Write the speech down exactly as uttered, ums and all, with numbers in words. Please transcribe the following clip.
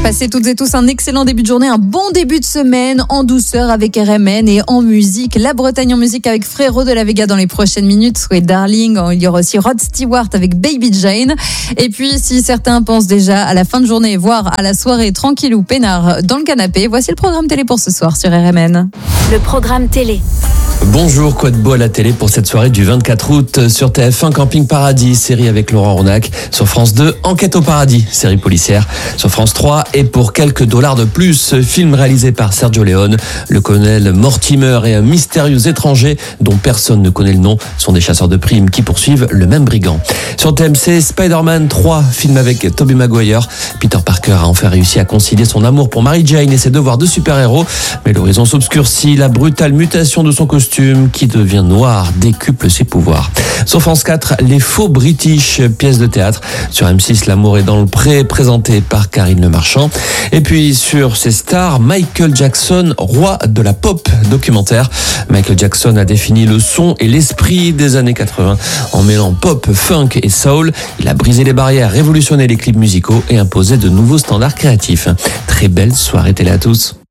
Passez toutes et tous un excellent début de journée, un bon début de semaine en douceur avec R M N et en musique. La Bretagne en musique avec Frérot de la Vega dans les prochaines minutes. Sweet Darling, il y aura aussi Rod Stewart avec Baby Jane. Et puis, si certains pensent déjà à la fin de journée, voire à la soirée tranquille ou peinard dans le canapé, voici le programme télé pour ce soir sur R M N. Le programme télé. Bonjour, quoi de beau à la télé pour cette soirée du vingt-quatre août sur T F un, Camping Paradis, série avec Laurent Ronac. Sur France deux, Enquête au paradis, série policière. Sur France trois, et pour quelques dollars de plus, film réalisé par Sergio Leone. Le colonel Mortimer et un mystérieux étranger dont personne ne connaît le nom sont des chasseurs de primes qui poursuivent le même brigand. Sur T M C, Spider-Man trois, film avec Tobey Maguire. Peter Parker a enfin réussi à concilier son amour pour Mary Jane et ses devoirs de super-héros. Mais l'horizon s'obscurcit, la brutale mutation de son costume qui devient noir décuple ses pouvoirs. Sur France quatre, Les Faux British, pièce de théâtre. Sur M six, L'amour est dans le pré, présenté par Karine Le Marchand. Et puis sur ces stars, Michael Jackson, roi de la pop, documentaire. Michael Jackson a défini le son et l'esprit des années quatre-vingts en mêlant pop, funk et soul. Il a brisé les barrières, révolutionné les clips musicaux et imposé de nouveaux standards créatifs. Très belle soirée télé à tous.